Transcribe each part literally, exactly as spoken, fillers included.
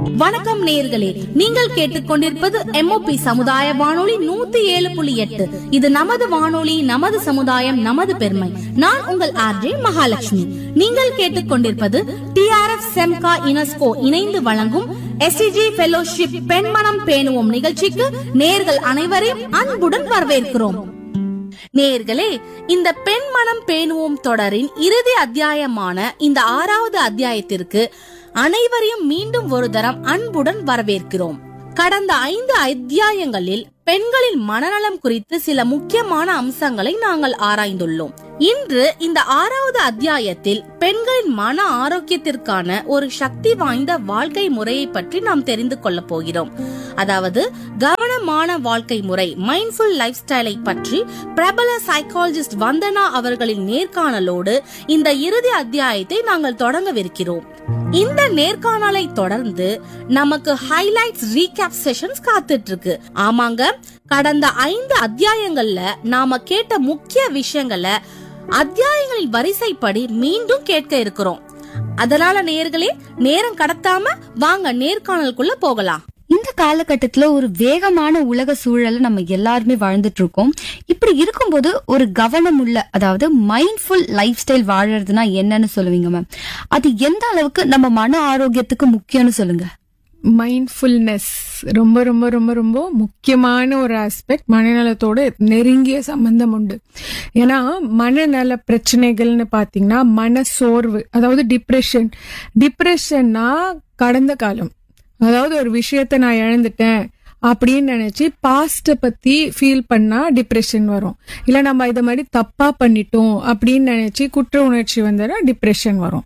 வணக்கம் நேயர்களே, நீங்கள் கேட்டுக்கொண்டிருப்பது எம்ஓபி சமுதாய வானொலி நூத்தி ஏழு புள்ளி எட்டு. இது நமது வானொலி, நமது சமுதாயம், நமது பெருமை. நான் உங்கள் ஆர்ஜே மகாலட்சுமி. நீங்கள் கேட்டுக்கொண்டிருப்பது டிஆர்எஃப் செம்கா யுனெஸ்கோ இணைந்து வழங்கும் எஸ்சிஜி ஃபெலோஷிப் பெண்மனம் பேணுவோம் நிகழ்ச்சிக்கு நேயர்கள் அனைவரையும் அன்புடன் வரவேற்கிறோம். நேயர்களே, இந்த பெண் மனம் பேணுவோம் தொடரின் இறுதி அத்தியாயமான இந்த ஆறாவது அத்தியாயத்திற்கு அனைவரையும் மீண்டும் ஒரு தரம் அன்புடன் வரவேற்கிறோம். கடந்த ஐந்து அத்தியாயங்களில் பெண்களின் மனநலம் குறித்து சில முக்கியமான அம்சங்களை நாங்கள் ஆராய்ந்துள்ளோம். இன்று இந்த ஆறாவது அத்தியாயத்தில் பெண்களின் மன ஆரோக்கியத்திற்கான ஒரு சக்தி வாய்ந்த வாழ்க்கை முறையை பற்றி நாம் தெரிந்து கொள்ள போகிறோம். அதாவது கவனமான வாழ்க்கை முறை, மைண்ட்ஃபுல் லைஃப் ஸ்டைலை பற்றி பிரபல சைக்காலஜிஸ்ட் வந்தனா அவர்களின் நேர்காணலோடு இந்த இறுதி அத்தியாயத்தை நாங்கள் தொடங்கவிருக்கிறோம். இந்த நேர்காணலை தொடர்ந்து நமக்கு ஹைலைட்ஸ் ரீகேப் செஷன்ஸ் காத்துட்டு இருக்கு. ஆமாங்க, கடந்த ஐந்து அத்தியாயங்கள்ல நாம கேட்ட முக்கிய விஷயங்களை அத்தியாயங்களின் வரிசைப்படி மீண்டும் கேட்க இருக்கிறோம். அதனால நேயர்களே, நேரம் கடத்தாம வாங்க நேர்காணலுக்குள்ள போகலாம். இந்த காலகட்டத்துல ஒரு வேகமான உலக சூழல நம்ம எல்லாருமே வாழ்ந்துட்டு இருக்கோம். இப்படி இருக்கும்போது ஒரு கவனம் உள்ள, அதாவது மைண்ட்ஃபுல் லைஃப் ஸ்டைல் வாழறதுனா என்னன்னு சொல்லுவீங்க மேம்? அது எந்த அளவுக்கு நம்ம மன ஆரோக்கியத்துக்கு முக்கியம்னு சொல்லுங்க. மைண்ட்ஃபுல்னஸ் ரொம்ப ரொம்ப ரொம்ப ரொம்ப முக்கியமான ஒரு ஆஸ்பெக்ட். மனநலத்தோட நெருங்கிய சம்பந்தம் உண்டு. ஏன்னா மனநல பிரச்சனைகள்னு பாத்தீங்கன்னா மன சோர்வு, அதாவது டிப்ரெஷன். டிப்ரெஷன்னா கடந்த காலம், அதாவது ஒரு விஷயத்த நான் இழந்துட்டேன் அப்படின்னு நினைச்சு பாஸ்ட பத்தி ஃபீல் பண்ணா டிப்ரெஷன் வரும். இல்ல நம்ம இதை மாதிரி தப்பா பண்ணிட்டோம் அப்படின்னு நினைச்சு குற்ற உணர்ச்சி வந்தா டிப்ரெஷன் வரும்.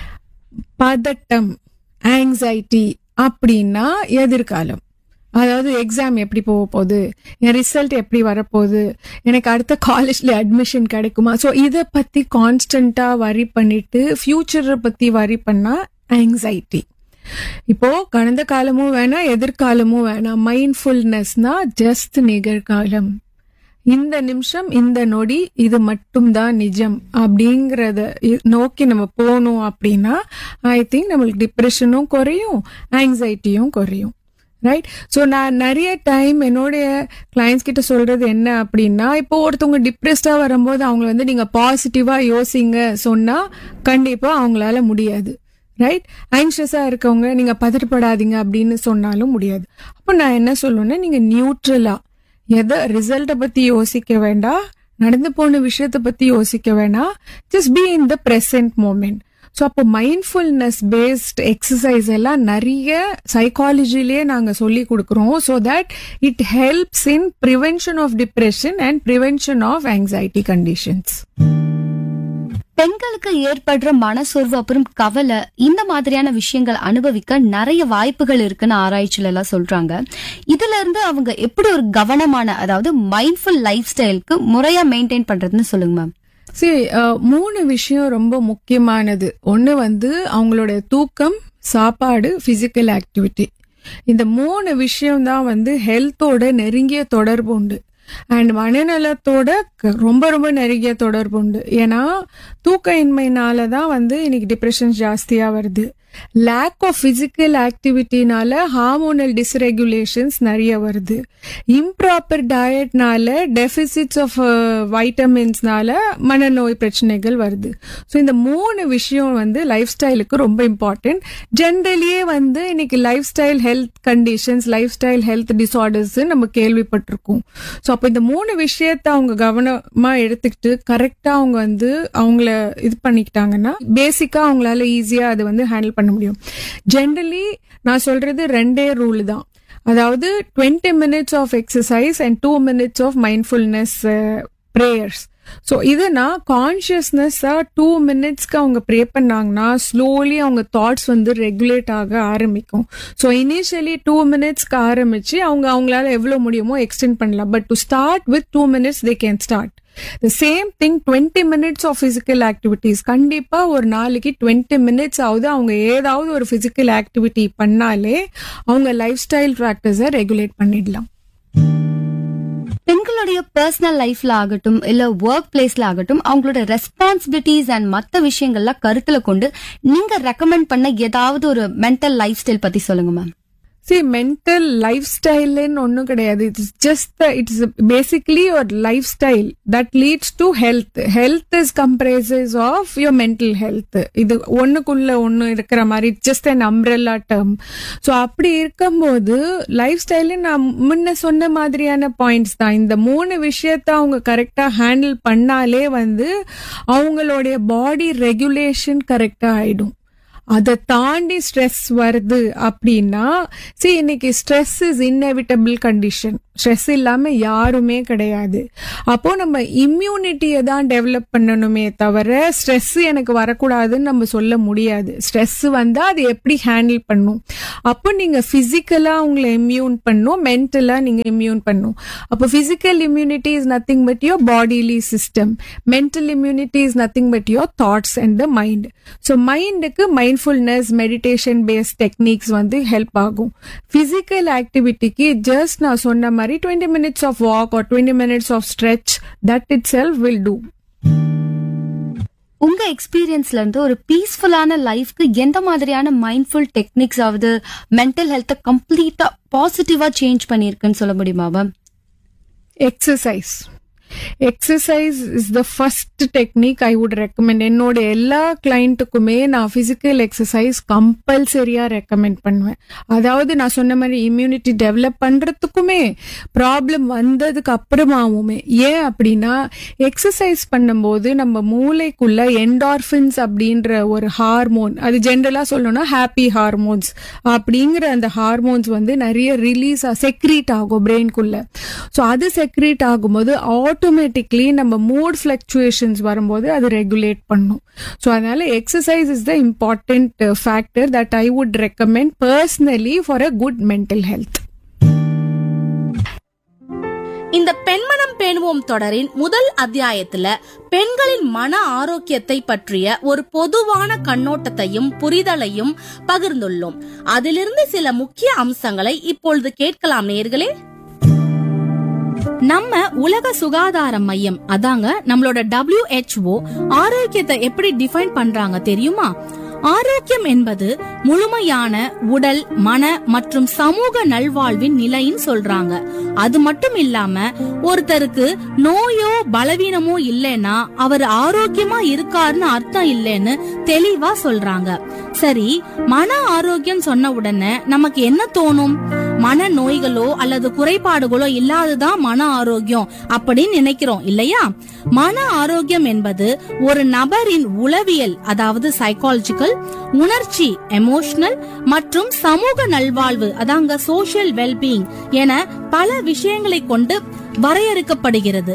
பதட்டம், ஆங்ஸைட்டி அப்படின்னா எதிர்காலம், அதாவது எக்ஸாம் எப்படி போக போகுது, என் ரிசல்ட் எப்படி வரப்போகுது, எனக்கு அடுத்த காலேஜ்ல அட்மிஷன் கிடைக்குமா, ஸோ இதை பத்தி கான்ஸ்டன்டா வரி பண்ணிட்டு ஃபியூச்சரை பத்தி வரி பண்ணா ஆங்ஸைட்டி. இப்போ கடந்த காலமும் வேணாம், எதிர்காலமும் வேணாம். மைண்ட்ஃபுல்னஸ்னா ஜஸ்ட் நிகழ்காலம், இந்த நிமிஷம் இந்த நொடி இது மட்டும்தான் நிஜம் அப்படிங்கறத நோக்கி நம்ம போனோம் அப்படின்னா ஐ திங்க் நம்மளுக்கு டிப்ரெஷனும் குறையும், ஆங்ஸைட்டியும் குறையும். ரைட்? ஸோ நான் நிறைய டைம் என்னுடைய கிளைண்ட்ஸ் கிட்ட சொல்றது என்ன அப்படின்னா, இப்போ ஒருத்தவங்க டிப்ரெஸ்டா வரும்போது அவங்களை வந்து நீங்க பாசிட்டிவா யோசிங்க சொன்னா கண்டிப்பா அவங்களால முடியாது. ரைட்? ஆங்ஷியஸா இருக்கவங்க நீங்க பதட்டப்படாதீங்க அப்படின்னு சொன்னாலும் முடியாது. அப்போ நான் என்ன சொல்லுவேன்னா, நீங்க நியூட்ரலா, எதை ரிசல்ட்டை பத்தி யோசிக்க வேண்டாம், நடந்து போன விஷயத்தை பத்தி யோசிக்க வேண்டாம், just be in the present moment. So அப்போ மைண்ட்ஃபுல்னஸ் பேஸ்ட் எக்ஸசைஸ் எல்லாம் நிறைய சைக்காலஜிலேயே நாங்க சொல்லி கொடுக்குறோம். So that it helps in prevention of depression and prevention of anxiety conditions. பெண்களுக்கு ஏற்படுற மனசோர்வு அப்புறம் கவலை, இந்த மாதிரியான விஷயங்கள் அனுபவிக்க நிறைய வாய்ப்புகள் இருக்குன்னு ஆராய்ச்சியில எல்லாம் சொல்றாங்க. இதுல இருந்து அவங்க எப்படி ஒரு கவனமான, அதாவது மைண்ட்ஃபுல் லைஃப் ஸ்டைலுக்கு முறையா மெயின்டைன் பண்றதுன்னு சொல்லுங்க மேம். சரி, மூணு விஷயம் ரொம்ப முக்கியமானது. ஒன்னு வந்து அவங்களோட தூக்கம், சாப்பாடு, பிசிக்கல் ஆக்டிவிட்டி. இந்த மூணு விஷயம் தான் வந்து ஹெல்த்தோட நெருங்கிய தொடர்பு உண்டு. அண்ட் மனநலத்தோட ரொம்ப ரொம்ப நெருங்கிய தொடர்பு உண்டு. ஏன்னா தூக்க இன்மையினாலதான் வந்து இன்னைக்கு டிப்ரெஷன் ஜாஸ்தியா வருது. லேக் ஆஃப் பிசிக்கல் ஆக்டிவிட்டினால ஹார்மோனல் டிஸ்ரெகுலேஷன்ஸ் நிறைய வருது. இம்ப்ராப்பர் டயட்னால டெபிசிட்ஸ் ஆஃப் வைட்டமின்ஸ்னால மனநோய் பிரச்சனைகள் வருது. ஸோ இந்த மூணு விஷயம் வந்து லைஃப் ஸ்டைலுக்கு ரொம்ப இம்பார்ட்டன்ட். ஜென்ரலியே வந்து இன்னைக்கு life style health conditions, life style health disorders நம்ம கேள்விப்பட்டிருக்கோம். ஸோ அப்போ இந்த மூணு விஷயத்த அவங்க கவனமா எடுத்துக்கிட்டு கரெக்டா அவங்க வந்து அவங்கள இது பண்ணிக்கிட்டாங்கன்னா பேசிக்கா அவங்களால ஈஸியா அதை வந்து ஹேண்டில் பண்ண முடியும். ஜென்ரலி நான் சொல்றது ரெண்டே ரூல் தான். அதாவது twenty minutes of exercise and two minutes of mindfulness prayers. So இதுனா கான்சியஸ்னஸா டூ மினிட்ஸ்க்கு அவங்க ப்ரே பண்ணாங்கன்னா ஸ்லோலி அவங்க தாட்ஸ் வந்து ரெகுலேட் ஆக ஆரம்பிக்கும். ஸோ இனிஷியலி டூ மினிட்ஸ்க்கு ஆரம்பிச்சு அவங்க அவங்களால எவ்வளவு முடியுமோ எக்ஸ்டெண்ட் பண்ணலாம். But to start with two minutes they can start. The same thing twenty minutes of physical activities. கண்டிப்பா ஒரு நாளைக்கு twenty minutes ஆகுது அவங்க ஏதாவது ஒரு physical activity பண்ணாலே அவங்க லைஃப் ஸ்டைல் ப்ராக்டிஸை ரெகுலேட் பண்ணிடலாம். பெண்களுடைய பர்சனல் லைஃப்ல ஆகட்டும் இல்ல ஒர்க் பிளேஸ்ல ஆகட்டும் அவங்களோட ரெஸ்பான்சிபிலிட்டிஸ் அண்ட் மத்த விஷயங்கள்ல கருத்துல கொண்டு நீங்க ரெக்கமெண்ட் பண்ண ஏதாவது ஒரு மென்டல் லைஃப் ஸ்டைல் பத்தி சொல்லுங்க மேம். See, mental lifestyle ன்னு ஒண்ணும் கிடையாது. It's just the, it's basically your lifestyle that leads to health. Health is comprises of your mental health. இது ஒண்ணுக்குள்ள ஒண்ணு இருக்கிற மாதிரி it's just an umbrella term. So அப்படி இருக்கும்போது லைஃப் ஸ்டைல் நான் முன்ன சொன்ன மாதிரியான பாயிண்ட்ஸ் தான். இந்த மூணு விஷயத்த அவங்க கரெக்டா ஹேண்டில் பண்ணாலே வந்து அவங்களுடைய பாடி ரெகுலேஷன் கரெக்டா ஆயிடும். அதை தாண்டி ஸ்ட்ரெஸ் வருது அப்படின்னா see இன்னைக்கு stress is inevitable condition. Stress இல்லாம யாருமே கிடையாது. அப்போ நம்ம இம்யூனிட்டியை தான் டெவலப் பண்ணணுமே தவிர ஸ்ட்ரெஸ் எனக்கு வரக்கூடாதுன்னு நம்ம சொல்ல முடியாது. ஸ்ட்ரெஸ் வந்தா அது எப்படி ஹேண்டில் பண்ணும். அப்போ நீங்க பிசிக்கலா உங்களை இம்யூன் பண்ணும், மென்டலா நீங்க இம்யூன் பண்ணும். அப்போ physical immunity is nothing but your bodily system. Mental immunity is nothing but your thoughts and the mind. So மைண்டுக்கு மைண்ட்ஃபுல்னஸ் மெடிடேஷன் பேஸ்ட் டெக்னிக்ஸ் வந்து ஹெல்ப் ஆகும். பிசிக்கல் ஆக்டிவிட்டிக்கு ஜஸ்ட் நான் சொன்ன மாதிரி twenty minutes of walk or twenty minutes of stretch, that itself will do. உங்க எக்ஸ்பீரியன்ஸ்ல இருந்து ஒரு பீஸ்ஃபுல்லான லைஃப்க்கு எந்த மாதிரியான மைண்ட்ஃபுல் டெக்னிக்ஸ் ஆவது மென்டல் ஹெல்த்தை கம்ப்ளீட்டா பாசிட்டிவா சேஞ்ச் பண்ணிருக்குன்னு சொல்ல முடியுமா ma'am? Exercise. Exercise is the first technique I would recommend. என்னோட எல்லா கிளைண்ட்டுக்குமே நான் பிசிக்கல் எக்ஸசைஸ் கம்பல்சரியா ரெக்கமெண்ட் பண்ணுவேன். அதாவது நான் சொன்ன மாதிரி இம்யூனிட்டி டெவலப் பண்றதுக்குமே ப்ராப்ளம் வந்ததுக்கு அப்புறமாவுமே. ஏன் அப்படின்னா எக்ஸசைஸ் பண்ணும்போது நம்ம மூளைக்குள்ள என்டார்பின்ஸ் அப்படின்ற ஒரு ஹார்மோன், அது ஜென்ரலா சொல்லணும்னா ஹாப்பி ஹார்மோன்ஸ் அப்படிங்கிற அந்த ஹார்மோன்ஸ் வந்து நிறைய ரிலீஸ் செக்ரீட் ஆகும் பிரெயின்குள்ள. ஸோ அது செக்ரீட் ஆகும்போது ஆட்டோமேட்டிக்லி நம்ம மூட் ஃபிளக்சுவேஷன்ஸ் வரும்போது அது ரெகுலேட் பண்ணும். ஸோ அதனால exercise is the important factor that I would recommend personally for a good mental health. இந்த பெண்மனம் பேணுவோம் தொடரின் முதல் அத்தியாயத்துல பெண்களின் மன ஆரோக்கியத்தை பற்றிய ஒரு பொதுவான கண்ணோட்டத்தையும் புரிதலையும் பகிர்ந்துள்ளோம். அதிலிருந்து சில முக்கிய அம்சங்களை இப்பொழுது கேட்கலாம் நேயர்களே. நம்ம உலக சுகாதார மையம் அதாங்க நம்மளோட டபிள்யூ ஹெச் ஓ ஆரோக்கியத்தை எப்படி டிஃபைன் பண்றாங்க தெரியுமா? ஆரோக்கியம் என்பது முழுமையான உடல், மன மற்றும் சமூக நல்வாழ்வின் நிலைன்னு சொல்றாங்க. அது மட்டும் இல்லாம ஒருத்தருக்கு நோயோ பலவீனமோ இல்லைன்னா அவர் ஆரோக்கியமா இருக்காருன்னு அர்த்தம் இல்லைன்னு தெளிவா சொல்றாங்க. சரி, மன ஆரோக்கியம் சொன்ன உடனே நமக்கு என்ன தோணும்? மன நோய்களோ அல்லது குறைபாடுகளோ இல்லாததான் மன ஆரோக்கியம் அப்படின்னு நினைக்கிறோம் இல்லையா? மன ஆரோக்கியம் என்பது ஒரு நபரின் உளவியல், அதாவது சைக்காலஜிக்கல், உணர்ச்சி எமோஷனல் மற்றும் சமூக நல்வாழ்வு, அதாங்க சோஷியல் வெல்பீயிங் என பல விஷயங்களை கொண்டு வரையறுக்கப்படுகிறது.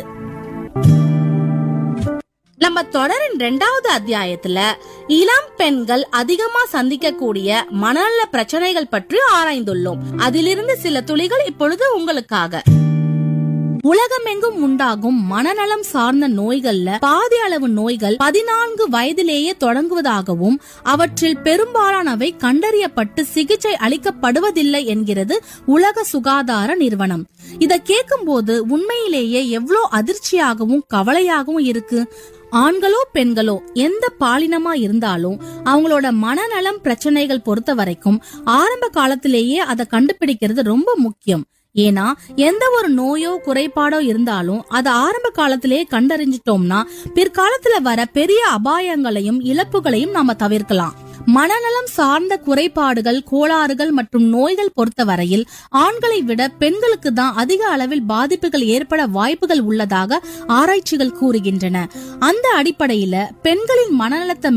நம்ம தொடரின் இரண்டாவது அத்தியாயத்துல இளம் பெண்கள் அதிகமா சந்திக்கக்கூடிய மனநல பிரச்சனைகள் பற்றி ஆராய்ந்துள்ளோம். அதிலிருந்து சில துளிகள் இப்பொழுது உங்களுக்காக. உலகமெங்கும் உண்டாகும் மனநலம் சார்ந்த நோய்கள்ல பாதி அளவு நோய்கள் பதினான்கு வயதிலேயே தொடங்குவதாகவும் அவற்றில் பெரும்பாலானவை கண்டறியப்பட்டு சிகிச்சை அளிக்கப்படுவதில்லை என்கிறது உலக சுகாதார நிறுவனம். இத கேட்கும் போது உண்மையிலேயே எவ்வளவு அதிர்ச்சியாகவும் கவலையாகவும் இருக்கு. ஆண்களோ பெண்களோ எந்த பாலினமா இருந்தாலும் அவங்களோட மனநலம் பிரச்சனைகள் பொறுத்த வரைக்கும் ஆரம்ப காலத்திலேயே அதை கண்டுபிடிக்கிறது ரொம்ப முக்கியம். ஏன்னா எந்த ஒரு நோயோ குறைபாடோ இருந்தாலும் அதை ஆரம்ப காலத்திலேயே கண்டறிஞ்சிட்டோம்னா பிற்காலத்துல வர பெரிய அபாயங்களையும் இழப்புகளையும் நாம தவிர்க்கலாம். மனநலம் சார்ந்த குறைபாடுகள், கோளாறுகள் மற்றும் நோய்கள் பொறுத்தவரையில் ஆண்களை விட பெண்களுக்கு தான் அதிக அளவில் பாதிப்புகள் ஏற்பட வாய்ப்புகள் உள்ளதாக ஆராய்ச்சிகள் கூறுகின்றன. அந்த அடிப்படையில பெண்களின் மனநலத்தை